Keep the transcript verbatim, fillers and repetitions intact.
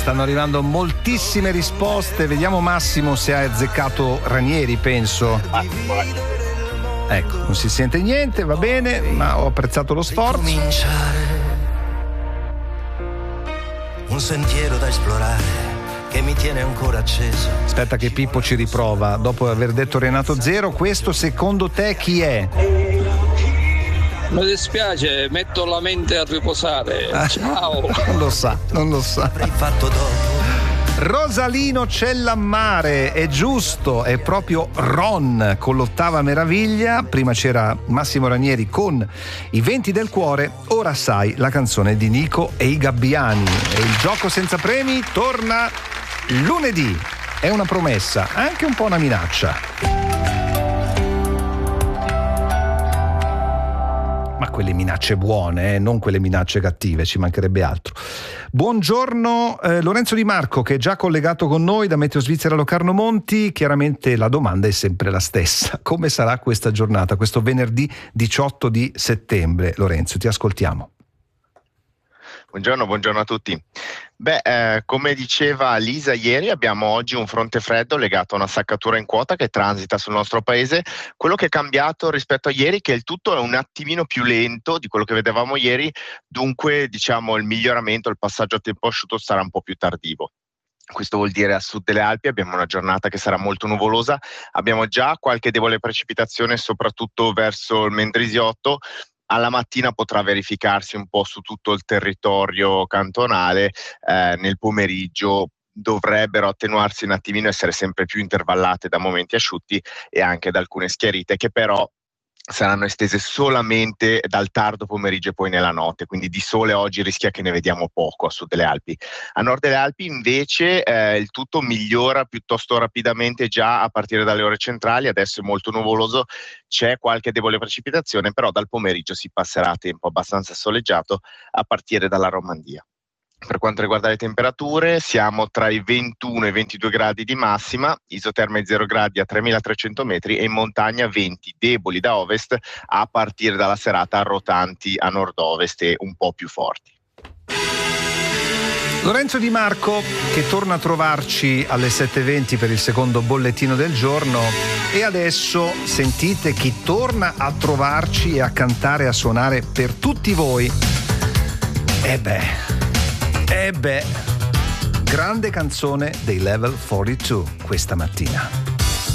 stanno arrivando moltissime risposte. Vediamo Massimo se ha azzeccato Ranieri, penso. Ecco, non si sente niente, va bene, ma ho apprezzato lo sforzo. Un sentiero da esplorare che mi tiene ancora acceso. Aspetta che Pippo ci riprova. Dopo aver detto Renato Zero, questo secondo te chi è? Mi dispiace, metto la mente a riposare. Ciao. Non lo sa, non lo sa. Avrei fatto dopo. Rosalino Cellammare, è giusto, è proprio Ron con l'ottava meraviglia. Prima c'era Massimo Ranieri con I venti del cuore, ora sai la canzone di Nico e i Gabbiani. E il gioco senza premi torna lunedì. È una promessa, anche un po' una minaccia. Ma quelle minacce buone, eh? Non quelle minacce cattive, ci mancherebbe altro. Buongiorno eh, Lorenzo Di Marco, che è già collegato con noi da Meteo Svizzera Locarno Monti. Chiaramente la domanda è sempre la stessa: come sarà questa giornata, questo venerdì diciotto di settembre? Lorenzo, ti ascoltiamo. Buongiorno, buongiorno a tutti. Beh, eh, come diceva Lisa ieri, abbiamo oggi un fronte freddo legato a una saccatura in quota che transita sul nostro paese. Quello che è cambiato rispetto a ieri è che il tutto è un attimino più lento di quello che vedevamo ieri, dunque diciamo il miglioramento, il passaggio a tempo asciutto sarà un po' più tardivo. Questo vuol dire a sud delle Alpi abbiamo una giornata che sarà molto nuvolosa, abbiamo già qualche debole precipitazione soprattutto verso il Mendrisiotto. Alla mattina potrà verificarsi un po' su tutto il territorio cantonale, eh, nel pomeriggio dovrebbero attenuarsi un attimino, essere sempre più intervallate da momenti asciutti e anche da alcune schiarite che però saranno estese solamente dal tardo pomeriggio e poi nella notte, quindi di sole oggi rischia che ne vediamo poco a sud delle Alpi. A nord delle Alpi invece eh, il tutto migliora piuttosto rapidamente già a partire dalle ore centrali, adesso è molto nuvoloso, c'è qualche debole precipitazione, però dal pomeriggio si passerà a tempo abbastanza soleggiato a partire dalla Romandia. Per quanto riguarda le temperature, siamo tra i ventuno e i ventidue gradi di massima, isoterme zero gradi a tremilatrecento metri e in montagna venti deboli da ovest a partire dalla serata, rotanti a nord-ovest e un po' più forti. Lorenzo Di Marco che torna a trovarci alle sette e venti per il secondo bollettino del giorno. E adesso sentite chi torna a trovarci e a cantare e a suonare per tutti voi. E beh... E beh, grande canzone dei Level quarantadue questa mattina.